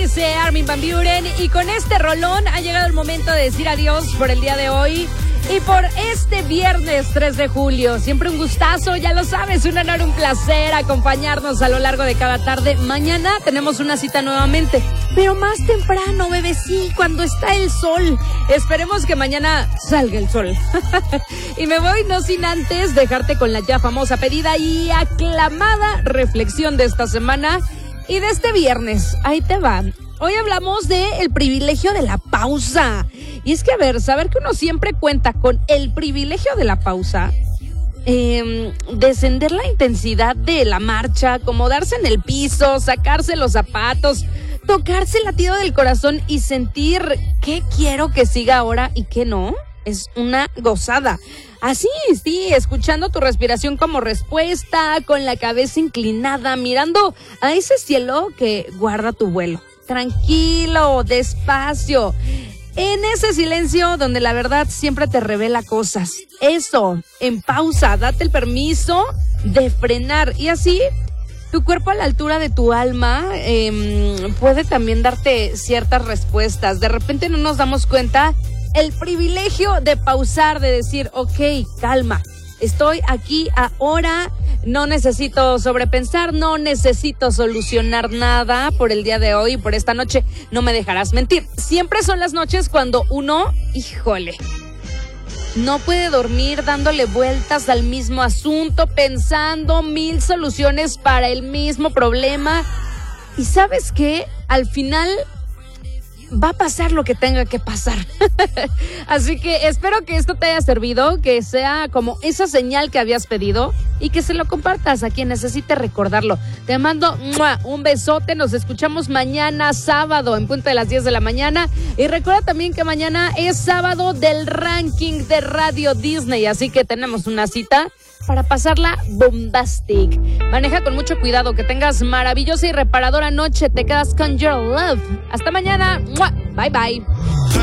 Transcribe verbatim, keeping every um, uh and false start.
C, Armin van Buuren, y con este rolón ha llegado el momento de decir adiós por el día de hoy y por este viernes tres de julio. Siempre un gustazo, ya lo sabes, un honor, un placer acompañarnos a lo largo de cada tarde. Mañana tenemos una cita nuevamente, pero más temprano, bebé, sí, cuando está el sol. Esperemos que mañana salga el sol. Y me voy no sin antes dejarte con la ya famosa, pedida y aclamada reflexión de esta semana y de este viernes. Ahí te va. Hoy hablamos de el privilegio de la pausa. Y es que, a ver, saber que uno siempre cuenta con el privilegio de la pausa, eh, descender la intensidad de la marcha, acomodarse en el piso, sacarse los zapatos, tocarse el latido del corazón y sentir qué quiero que siga ahora y qué no, es una gozada. Así, sí, escuchando tu respiración como respuesta, con la cabeza inclinada, mirando a ese cielo que guarda tu vuelo. Tranquilo, despacio, en ese silencio donde la verdad siempre te revela cosas. Eso, en pausa, date el permiso de frenar y así tu cuerpo a la altura de tu alma eh, puede también darte ciertas respuestas. De repente no nos damos cuenta el privilegio de pausar, de decir, ok, calma, estoy aquí ahora, no necesito sobrepensar, no necesito solucionar nada por el día de hoy, por esta noche, no me dejarás mentir. Siempre son las noches cuando uno, híjole, no puede dormir dándole vueltas al mismo asunto, pensando mil soluciones para el mismo problema. Y ¿sabes qué? Al final va a pasar lo que tenga que pasar. Así que espero que esto te haya servido, que sea como esa señal que habías pedido y que se lo compartas a quien necesite recordarlo. Te mando ¡mua! Un besote, nos escuchamos mañana sábado en punto de las diez de la mañana y recuerda también que mañana es sábado del ranking de Radio Disney, así que tenemos una cita para pasarla bombastic. Maneja con mucho cuidado, que tengas maravillosa y reparadora noche. Te quedas con Your Love. Hasta mañana. ¡Mua! Bye bye.